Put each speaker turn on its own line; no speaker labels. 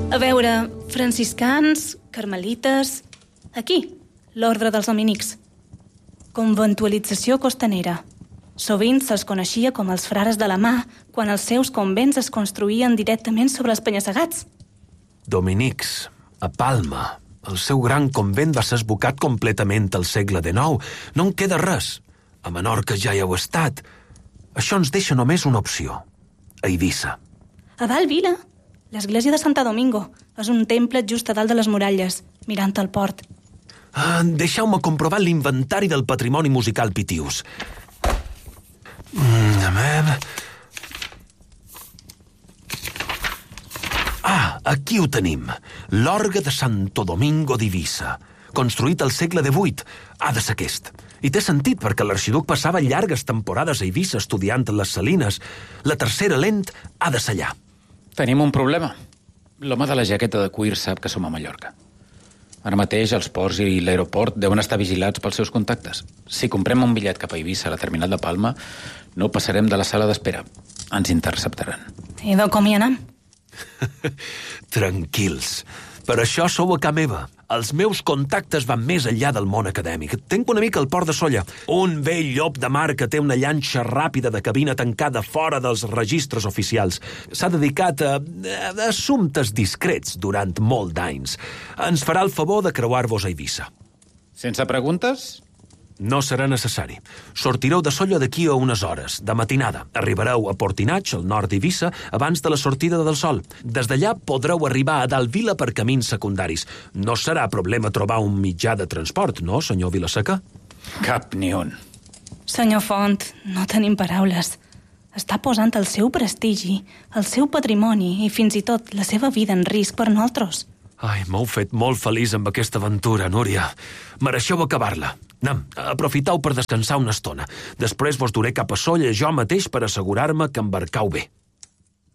A veure, franciscans, carmelites... Aquí, l'ordre dels dominics. Conventualització costanera. Sovint se'ls coneixia com els frares de la mà quan els seus convents es construïen directament sobre els penya-segats.
Dominics, a Palma. El seu gran convent va ser esbocat completament al segle XIX. No en queda res. A Menorca ja hi heu estat. Això ens deixa només una opció. A Eivissa.
A Valvila, l'església de Santa Domingo. És un temple just a dalt de les muralles, mirant al port.
Deixeu-me comprovar l'inventari del patrimoni musical Pitius. A veure... Aquí ho tenim. L'orgue de Santo Domingo d'Eivissa. Construït al segle XVIII. Ha de ser aquest. I té sentit, perquè l'arxiduc passava llargues temporades a Eivissa estudiant les salines. La tercera lent ha de ser allà.
Tenim un problema. L'home de la jaqueta de cuir sap que som a Mallorca. Ara mateix els ports i l'aeroport deuen estar vigilats pels seus contactes. Si comprem un bitllet cap a Eivissa, a la terminal de Palma, no passarem de la sala d'espera. Ens interceptaran.
I de com hi anem?
Tranquils. Per això sou a ca meva. Els meus contactes van més enllà del món acadèmic. Tenc un amic al port de Sóller, un vell llop de mar que té una llanxa ràpida de cabina tancada fora dels registres oficials. S'ha dedicat a assumptes discrets durant molt d'anys. Ens farà el favor de creuar-vos a Eivissa.
Sense preguntes?
No serà necessari. Sortireu de Sóller d'aquí a unes hores, de matinada. Arribareu a Portinatx, al nord d'Eivissa, abans de la sortida del sol. Des d'allà podreu arribar a dalt vila per camins secundaris. No serà problema trobar un mitjà de transport, no, senyor Vilaseca?
Cap ni un.
Senyor Font, no tenim paraules. Està posant el seu prestigi, el seu patrimoni i fins i tot la seva vida en risc per nosaltres.
M'heu fet molt feliç amb aquesta aventura, Núria. Mereixeu acabar-la. Anem, aprofiteu per descansar una estona. Després vos duré cap a Sóller jo mateix per assegurar-me que embarcau bé.